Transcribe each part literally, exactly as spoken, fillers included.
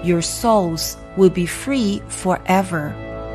your souls will be free forever.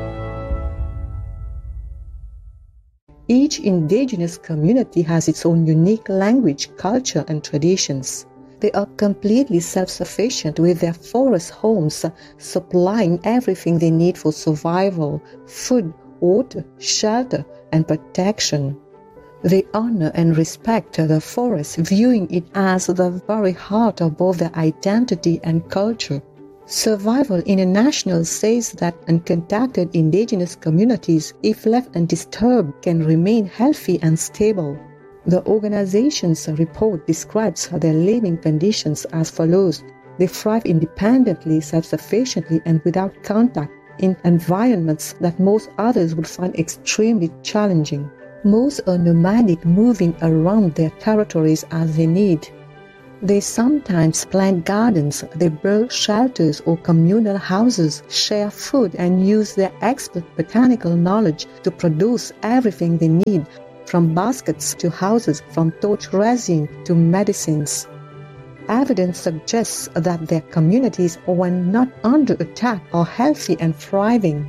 Each indigenous community has its own unique language, culture, and traditions. They are completely self-sufficient with their forest homes, supplying everything they need for survival: food, water, shelter, and protection. They honor and respect the forest, viewing it as the very heart of both their identity and culture. Survival International says that uncontacted indigenous communities, if left undisturbed, can remain healthy and stable. The organization's report describes their living conditions as follows. They thrive independently, self-sufficiently, and without contact in environments that most others would find extremely challenging. Most are nomadic, moving around their territories as they need. They sometimes plant gardens, they build shelters or communal houses, share food, and use their expert botanical knowledge to produce everything they need, from baskets to houses, from torch resin to medicines. Evidence suggests that their communities, when not under attack, are healthy and thriving.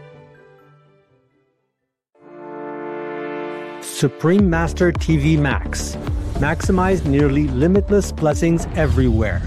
Supreme Master T V Max. Maximize nearly limitless blessings everywhere.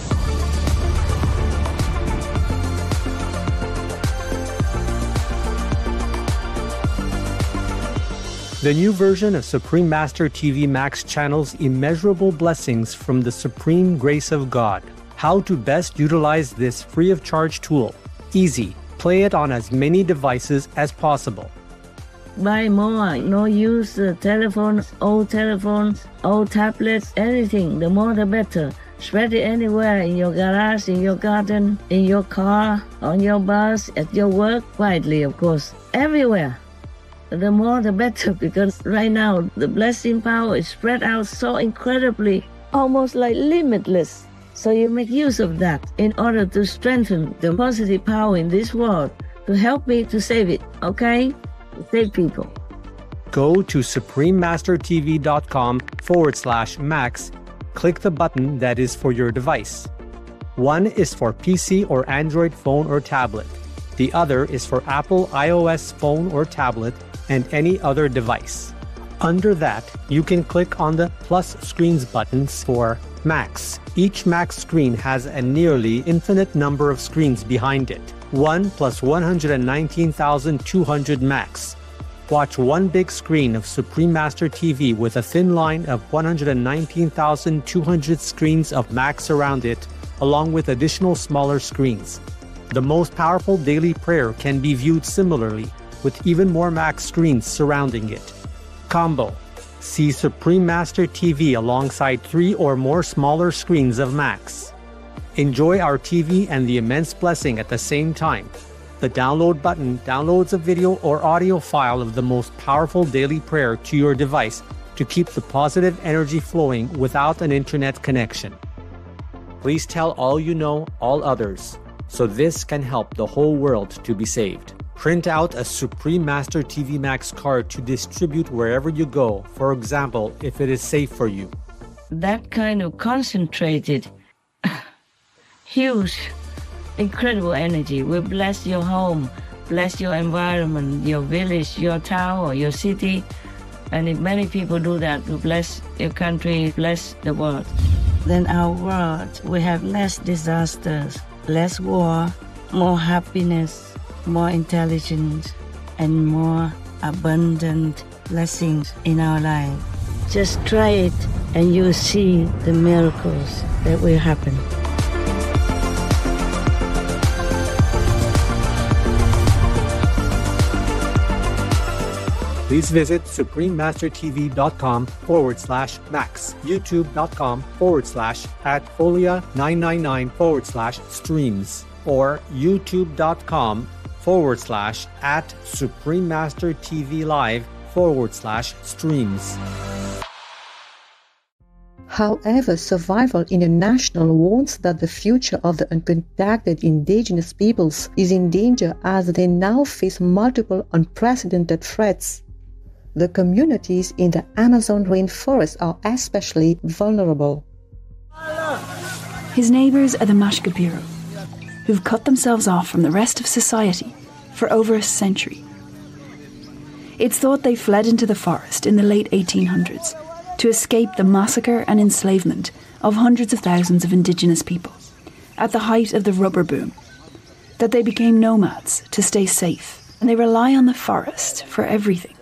The new version of Supreme Master T V Max channels immeasurable blessings from the supreme grace of God. How to best utilize this free of charge tool. Easy. Play it on as many devices as possible. Buy more, no use uh, telephones, old telephones, old tablets, anything, the more the better. Spread it anywhere, in your garage, in your garden, in your car, on your bus, at your work, quietly of course, everywhere. The more the better, because right now the blessing power is spread out so incredibly, almost like limitless. So you make use of that in order to strengthen the positive power in this world, to help me to save it, okay? Save people. Go to suprememastertv.com forward slash max. Click the button that is for your device. One is for P C or Android phone or tablet. The other is for Apple iOS phone or tablet and any other device. Under that, you can click on the plus screens buttons for Max. Each Max screen has a nearly infinite number of screens behind it. one plus one hundred nineteen thousand two hundred Max. Watch one big screen of Supreme Master T V with a thin line of one hundred nineteen thousand two hundred screens of Max around it, along with additional smaller screens. The most powerful daily prayer can be viewed similarly, with even more Max screens surrounding it. Combo. See Supreme Master T V alongside three or more smaller screens of Max. Enjoy our T V and the immense blessing at the same time. The download button downloads a video or audio file of the most powerful daily prayer to your device to keep the positive energy flowing without an internet connection. Please tell all you know, all others, so this can help the whole world to be saved. Print out a Supreme Master T V Max card to distribute wherever you go, for example, if it is safe for you. That kind of concentrated, huge, incredible energy will bless your home, bless your environment, your village, your town, or your city. And if many people do that, to bless your country, bless the world. Then our world will have less disasters, less war, more happiness, more intelligence, and more abundant blessings in our life. Just try it and you'll see the miracles that will happen. Please visit suprememastertv.com forward slash max, youtube.com forward slash at folia999 forward slash streams, or youtube.com forward slash at suprememastertvlive forward slash streams. However, Survival International warns that the future of the uncontacted indigenous peoples is in danger as they now face multiple unprecedented threats. The communities in the Amazon rainforest are especially vulnerable. His neighbors are the Mashkapiro, who've cut themselves off from the rest of society for over a century. It's thought they fled into the forest in the late eighteen hundreds to escape the massacre and enslavement of hundreds of thousands of indigenous people at the height of the rubber boom, that they became nomads to stay safe, and they rely on the forest for everything.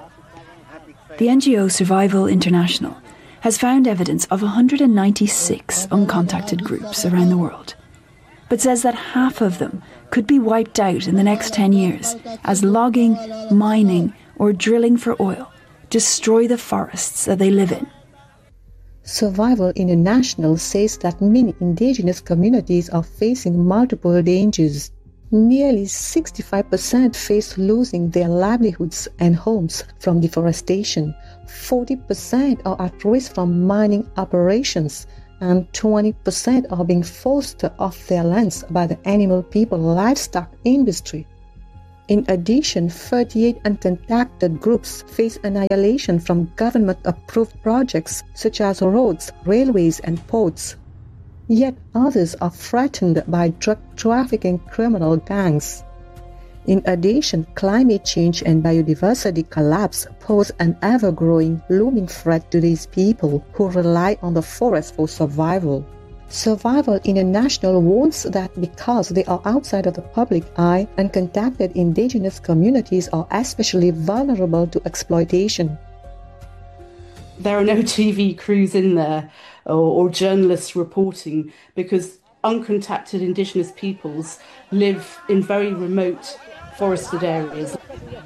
The N G O Survival International has found evidence of one hundred ninety-six uncontacted groups around the world, but says that half of them could be wiped out in the next ten years as logging, mining, or drilling for oil destroy the forests that they live in. Survival International says that many indigenous communities are facing multiple dangers. Nearly sixty-five percent face losing their livelihoods and homes from deforestation, forty percent are at risk from mining operations, and twenty percent are being forced off their lands by the animal people livestock industry. In addition, thirty-eight uncontacted groups face annihilation from government-approved projects such as roads, railways, and ports. Yet others are threatened by drug trafficking criminal gangs. In addition, climate change and biodiversity collapse pose an ever-growing, looming threat to these people who rely on the forest for survival. Survival International warns that because they are outside of the public eye, uncontacted indigenous communities are especially vulnerable to exploitation. There are no T V crews in there or, or journalists reporting because uncontacted indigenous peoples live in very remote forested areas.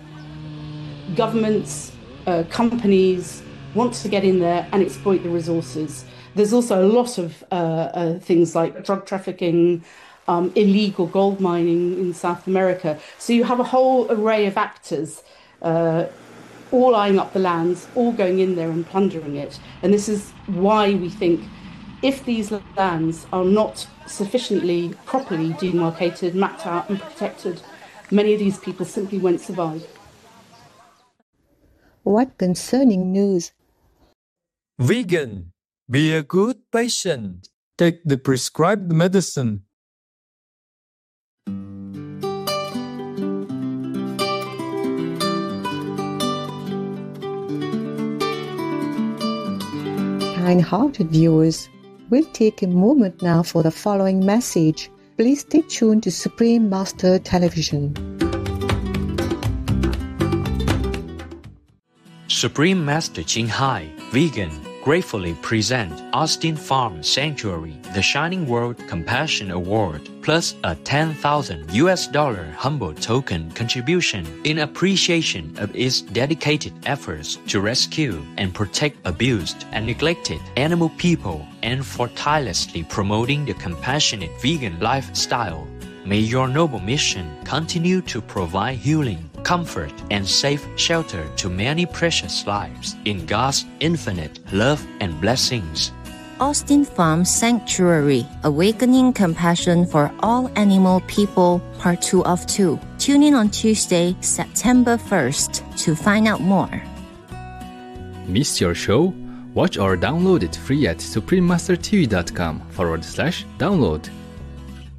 Governments, uh, companies want to get in there and exploit the resources. There's also a lot of uh, uh, things like drug trafficking, um, illegal gold mining in South America. So you have a whole array of actors uh, all eyeing up the lands, all going in there and plundering it. And this is why we think if these lands are not sufficiently properly demarcated, mapped out and protected, many of these people simply won't survive. What concerning news? Vegan. Be a good patient. Take the prescribed medicine. Kind-hearted viewers, we'll take a moment now for the following message. Please stay tuned to Supreme Master Television. Supreme Master Ching Hai, vegan, gratefully present Austin Farm Sanctuary, the Shining World Compassion Award, plus a ten thousand U S dollar humble token contribution in appreciation of its dedicated efforts to rescue and protect abused and neglected animal people and for tirelessly promoting the compassionate vegan lifestyle. May your noble mission continue to provide healing, comfort, and safe shelter to many precious lives in God's infinite love and blessings. Austin Farm Sanctuary, Awakening Compassion for All Animal People, Part two of two. Tune in on Tuesday, September first to find out more. Missed your show? Watch or download it free at suprememastertv.com forward slash download.